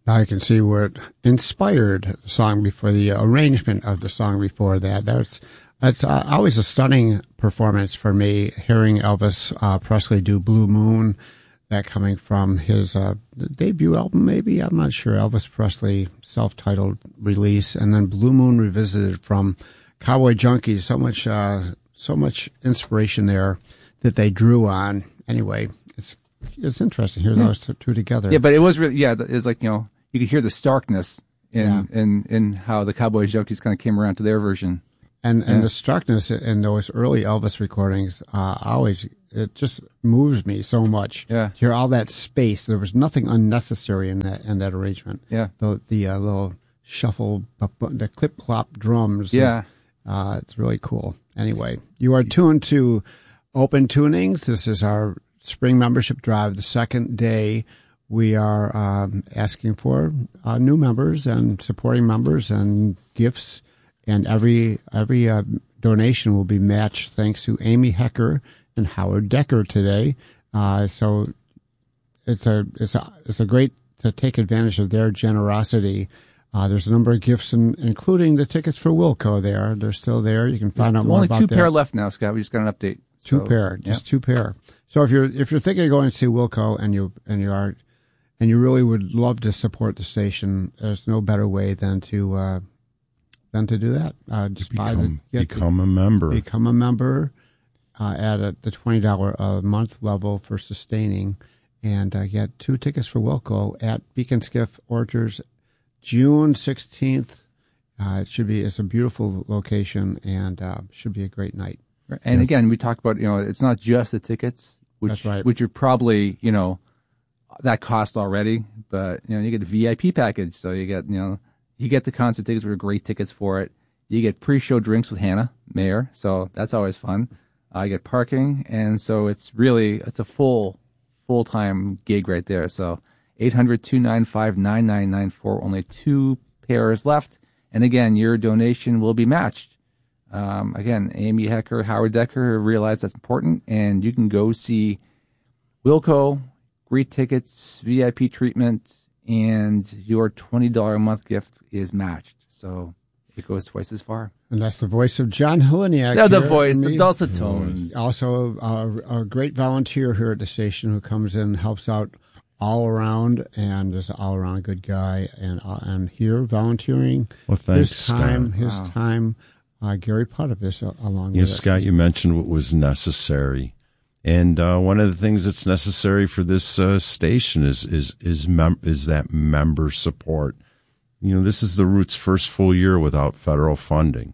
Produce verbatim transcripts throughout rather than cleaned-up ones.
I can see where it inspired the song before, the arrangement of the song before that. That's that's uh, always a stunning performance for me, hearing Elvis uh, Presley do Blue Moon, that coming from his uh, debut album, maybe, I'm not sure, Elvis Presley self-titled release, and then Blue Moon Revisited from Cowboy Junkies. So much, uh, so much inspiration there that they drew on. Anyway, it's it's interesting hearing yeah. those two, two together. Yeah, but it was really, yeah, it was like, you know, you could hear the starkness in, yeah. in, in how the Cowboy Junkies kind of came around to their version. And yeah. and the starkness in those early Elvis recordings, uh, always, it just moves me so much. Yeah. To hear all that space. There was nothing unnecessary in that in that arrangement. Yeah. The, the uh, little shuffle, the clip-clop drums. Yeah. Is, uh, it's really cool. Anyway, you are tuned to Open Tunings. This is our spring membership drive, the second day. We are um, asking for uh, new members and supporting members and gifts, and every every uh, donation will be matched thanks to Amy Hecker and Howard Decker today. Uh, so it's a it's a it's a great to take advantage of their generosity. Uh, there's a number of gifts, in, including the tickets for Wilco. There, they're still there. You can find There's out more about that. Only two pair left now, Scott. We just got an update. Two so, pair, just yeah. two pair. So if you're if you're thinking of going to see Wilco and you and you are and you really would love to support the station, there's no better way than to uh, than to do that. Uh, just become, buy the get become the, a member. Become a member uh, at a, the twenty dollars a month level for sustaining, and uh, get two tickets for Wilco at Beacon Skiff Orchards, June sixteenth. Uh, it should be. It's a beautiful location, and uh, should be a great night. And yes. again, we talked about, you know, it's not just the tickets, which That's right. which are probably, you know, that cost already, but you know, you get a V I P package, so you get, you know, you get the concert tickets, which are great tickets for it. You get pre-show drinks with Hannah Mayer, so that's always fun. I uh, get parking, and so it's really it's a full full time gig right there. So eight hundred, two nine five, nine nine nine four, only two pairs left, and again, your donation will be matched. Um, again, Amy Hecker, Howard Decker realized that's important, and you can go see Wilco, great tickets, V I P treatment, and your twenty dollars a month gift is matched. So it goes twice as far. And that's the voice of John Heleniak. Yeah, the voice, the dulcet tones. Also a, a great volunteer here at the station who comes in and helps out all around, and is an all-around good guy. And uh, and here volunteering well, thanks, his time, Scott. his Wow. time. Uh, Gary Puttivis uh, along yeah, with Scott, us. you mentioned what was necessary, and uh, one of the things that's necessary for this uh, station is is is mem- is that member support. You know, this is the Roots' first full year without federal funding,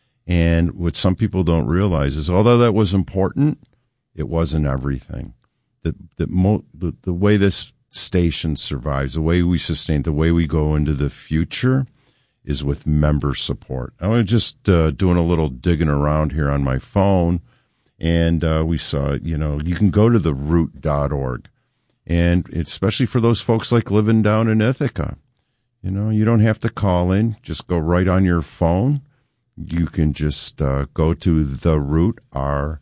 and what some people don't realize is, although that was important, it wasn't everything. That that mo- the, the way this station survives, the way we sustain, the way we go into the future, is with member support. I was just uh, doing a little digging around here on my phone, and uh, we saw, you know, you can go to the root dot org, and especially for those folks like living down in Ithaca, you know, you don't have to call in, just go right on your phone. You can just uh, go to the root, R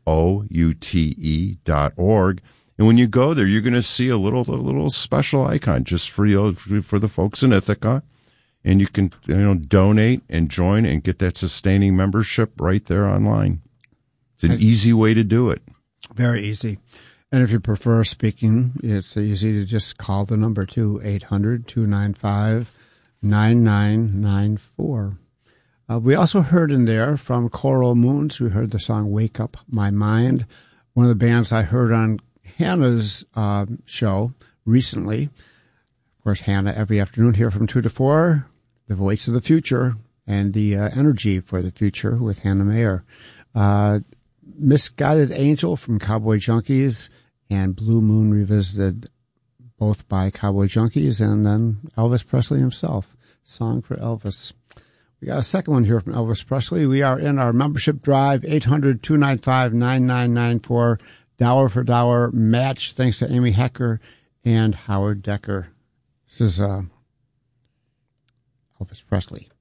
O U T E dot org, and when you go there, you're going to see a little, a little special icon just for you, for the folks in Ithaca. And you can, you know, donate and join and get that sustaining membership right there online. It's an easy way to do it. Very easy. And if you prefer speaking, it's easy to just call the number to eight hundred, two nine five, nine nine nine four. Uh, we also heard in there from Coral Moons, we heard the song Wake Up My Mind, one of the bands I heard on Hannah's uh, show recently. Of course, Hannah every afternoon here from two to four. The voice of the future and the uh, energy for the future with Hannah Mayer. Uh, Misguided Angel from Cowboy Junkies and Blue Moon Revisited, both by Cowboy Junkies, and then Elvis Presley himself. Song for Elvis. We got a second one here from Elvis Presley. We are in our membership drive, eight hundred, two nine five, nine nine nine four, dollar for dollar match, thanks to Amy Hecker and Howard Decker. This is uh, Elvis Presley.